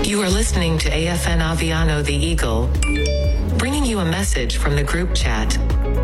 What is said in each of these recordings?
You are listening to AFN Aviano the Eagle, bringing you a message from the group chat.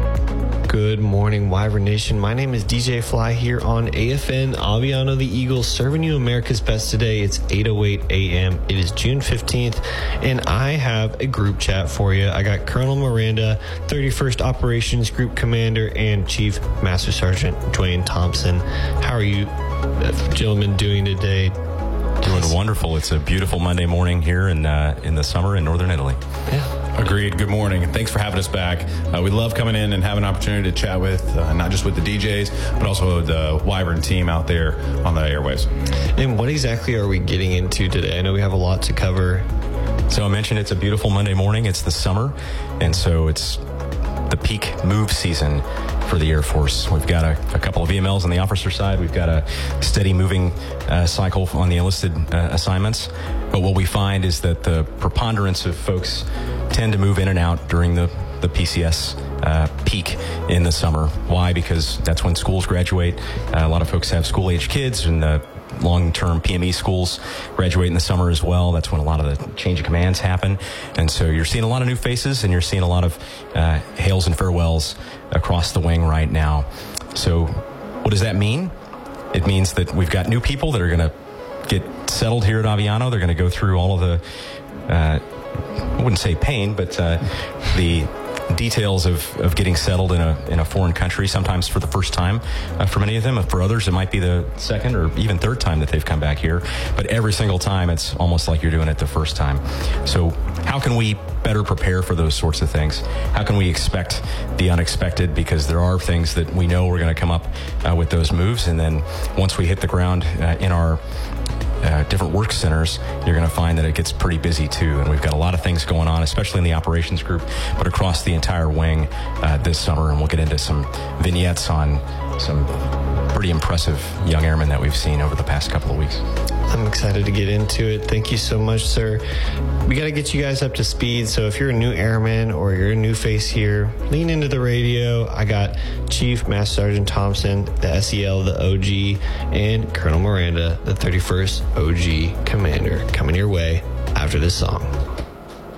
Good morning, Wyvern Nation. My name is DJ Fly here on AFN Aviano the Eagle, serving you America's best today. It's 8:08 a.m. It is June 15th, and I have a group chat for you. I got Colonel Miranda, 31st Operations Group Commander, and Chief Master Sergeant Dwayne Thompson. How are you gentlemen doing today? Doing wonderful. It's a beautiful Monday morning here in the summer in northern Italy. Yeah. Agreed. Good morning. Thanks for having us back. We love coming in and having an opportunity to chat with not just with the DJs, but also the Wyvern team out there on the airwaves. And what exactly are we getting into today? I know we have a lot to cover. So I mentioned it's a beautiful Monday morning. It's the summer, and so it's the peak move season for the Air Force. We've got a couple of EMLs on the officer side. We've got a steady moving cycle on the enlisted assignments. But what we find is that the preponderance of folks tend to move in and out during the PCS peak in the summer. Why? Because that's when schools graduate. A lot of folks have school-age kids, and the long-term PME schools graduate in the summer as well. That's when a lot of the change of commands happen. And so you're seeing a lot of new faces, and you're seeing a lot of hails and farewells across the wing right now. So what does that mean? It means that we've got new people that are going to get settled here at Aviano. They're going to go through all of the, I wouldn't say pain, but the details of getting settled in a foreign country, sometimes for the first time for many of them. For others, it might be the second or even third time that they've come back here. But every single time, it's almost like you're doing it the first time. So how can we better prepare for those sorts of things? How can we expect the unexpected? Because there are things that we know we're going to come up with those moves. And then once we hit the ground in our different work centers, you're going to find that it gets pretty busy too. And we've got a lot of things going on, especially in the operations group, but across the entire wing this summer. And we'll get into some vignettes on some pretty impressive young airmen that we've seen over the past couple of weeks. I'm excited to get into it. Thank you so much, sir. We got to get you guys up to speed. So if you're a new airman or you're a new face here, lean into the radio. I got Chief Master Sergeant Thompson, the SEL, the OG, and Colonel Miranda, the 31st OG Commander, coming your way after this song.